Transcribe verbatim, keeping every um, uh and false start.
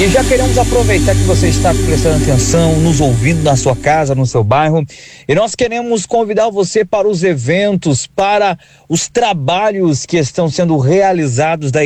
E já queremos aproveitar que você está prestando atenção, nos ouvindo na sua casa, no seu bairro, e nós queremos convidar você para os eventos, para os trabalhos que estão sendo realizados da